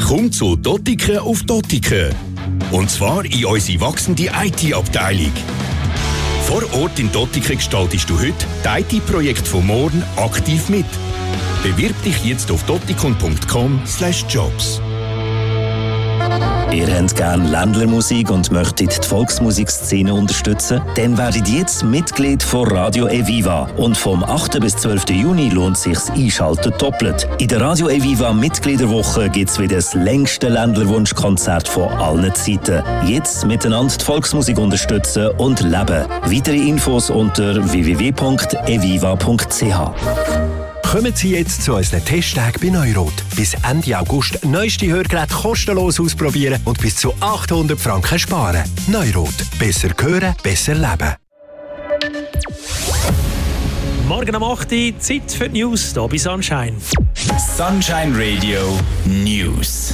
Komm zu Dottiken auf Dottiken. Und zwar in unsere wachsende IT-Abteilung. Vor Ort in Dottiken gestaltest du heute die IT-Projekte von morgen aktiv mit. Bewirb dich jetzt auf dottikon.com/jobs. Ihr habt gerne Ländlermusik und möchtet die Volksmusikszene unterstützen? Dann werdet jetzt Mitglied von Radio Eviva. Und vom 8. bis 12. Juni lohnt sich's Einschalten doppelt. In der Radio Eviva Mitgliederwoche gibt's wieder das längste Ländlerwunschkonzert von allen Zeiten. Jetzt miteinander die Volksmusik unterstützen und leben. Weitere Infos unter www.eviva.ch. Kommen Sie jetzt zu unseren Testtagen bei Neurot. Bis Ende August neueste Hörgeräte kostenlos ausprobieren und bis zu 800 Franken sparen. Neurot. Besser hören, besser leben. Morgen um 8 Uhr, Zeit für die News hier bei Sunshine. Sunshine Radio News.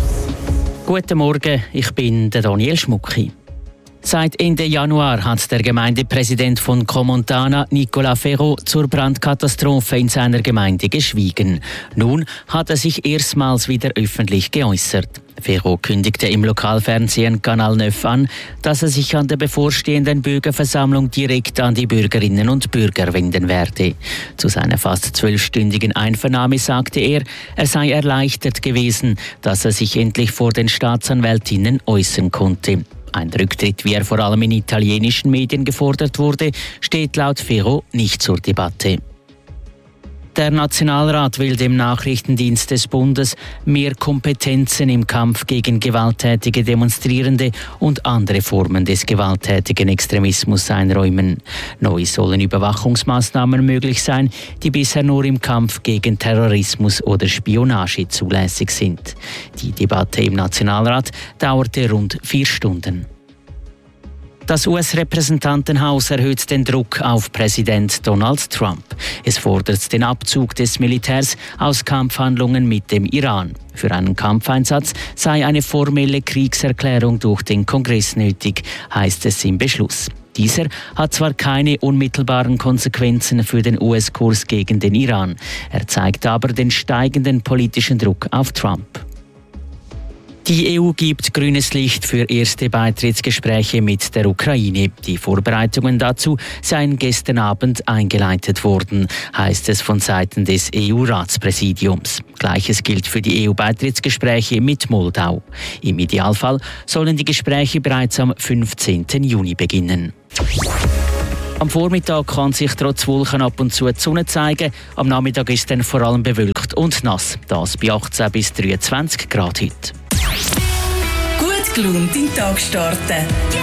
Guten Morgen, ich bin der Daniel Schmucki. Seit Ende Januar hat der Gemeindepräsident von Crans-Montana, Nicolas Ferraud, zur Brandkatastrophe in seiner Gemeinde geschwiegen. Nun hat er sich erstmals wieder öffentlich geäußert. Ferraud kündigte im Lokalfernsehen Kanal 9 an, dass er sich an der bevorstehenden Bürgerversammlung direkt an die Bürgerinnen und Bürger wenden werde. Zu seiner fast 12-stündigen Einvernahme sagte er sei erleichtert gewesen, dass er sich endlich vor den Staatsanwältinnen äußern konnte. Ein Rücktritt, wie er vor allem in italienischen Medien gefordert wurde, steht laut Ferraud nicht zur Debatte. Der Nationalrat will dem Nachrichtendienst des Bundes mehr Kompetenzen im Kampf gegen gewalttätige Demonstrierende und andere Formen des gewalttätigen Extremismus einräumen. Neu sollen Überwachungsmaßnahmen möglich sein, die bisher nur im Kampf gegen Terrorismus oder Spionage zulässig sind. Die Debatte im Nationalrat dauerte rund 4 Stunden. Das US-Repräsentantenhaus erhöht den Druck auf Präsident Donald Trump. Es fordert den Abzug des Militärs aus Kampfhandlungen mit dem Iran. Für einen Kampfeinsatz sei eine formelle Kriegserklärung durch den Kongress nötig, heißt es im Beschluss. Dieser hat zwar keine unmittelbaren Konsequenzen für den US-Kurs gegen den Iran. Er zeigt aber den steigenden politischen Druck auf Trump. Die EU gibt grünes Licht für erste Beitrittsgespräche mit der Ukraine. Die Vorbereitungen dazu seien gestern Abend eingeleitet worden, heißt es von Seiten des EU-Ratspräsidiums. Gleiches gilt für die EU-Beitrittsgespräche mit Moldau. Im Idealfall sollen die Gespräche bereits am 15. Juni beginnen. Am Vormittag kann sich trotz Wolken ab und zu die Sonne zeigen. Am Nachmittag ist dann vor allem bewölkt und nass. Das bei 18 bis 23 Grad heute. Gut gelaunt in den Tag starten.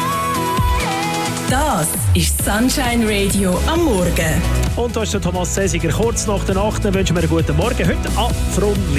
Das ist Sunshine Radio am Morgen. Und da ist der Thomas Sesiger. Kurz nach der Nacht wünschen wir einen guten Morgen. Heute ab Front.